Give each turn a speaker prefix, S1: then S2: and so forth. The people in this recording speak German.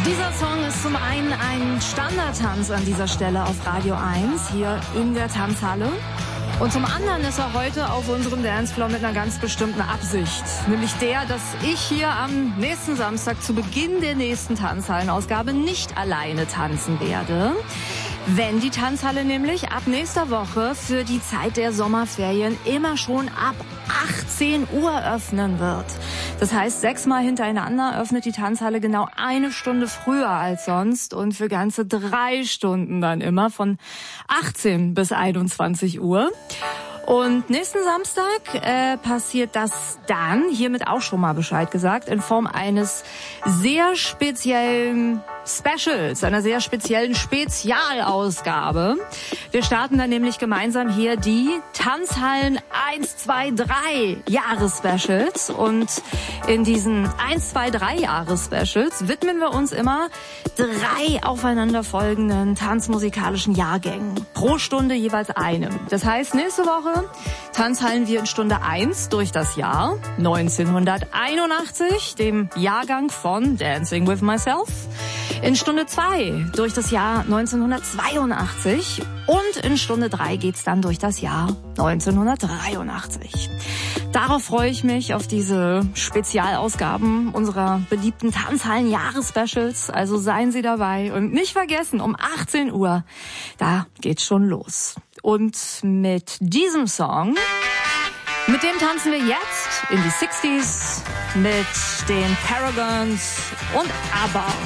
S1: Dieser Song ist zum einen ein Standardtanz an dieser Stelle auf Radio 1, hier in der Tanzhalle. Und zum anderen ist er heute auf unserem Dancefloor mit einer ganz bestimmten Absicht. Nämlich der, dass ich hier am nächsten Samstag zu Beginn der nächsten Tanzhallenausgabe nicht alleine tanzen werde. Wenn die Tanzhalle nämlich ab nächster Woche für die Zeit der Sommerferien immer schon ab 18 Uhr öffnen wird. Das heißt, 6-mal hintereinander öffnet die Tanzhalle genau 1 Stunde früher als sonst und für ganze 3 Stunden dann immer von 18 bis 21 Uhr. Und nächsten Samstag passiert das dann, hiermit auch schon mal Bescheid gesagt, in Form eines sehr speziellen Specials, einer sehr speziellen Spezialausgabe. Wir starten dann nämlich gemeinsam hier die Tanzhallen 1, 2, 3 Jahresspecials. Und in diesen 1, 2, 3 Jahresspecials widmen wir uns immer 3 aufeinanderfolgenden tanzmusikalischen Jahrgängen. Pro Stunde jeweils einem. Das heißt, nächste Woche tanzhallen wir in Stunde 1 durch das Jahr 1981, dem Jahrgang von Dancing with Myself. In Stunde 2 durch das Jahr 1982 und in Stunde 3 geht's dann durch das Jahr 1983. Darauf freue ich mich, auf diese Spezialausgaben unserer beliebten Tanzhallen-Jahres-Specials. Also seien Sie dabei und nicht vergessen, um 18 Uhr, da geht's schon los. Und mit diesem Song, mit dem tanzen wir jetzt in die 60s mit den Paragons und ABBA.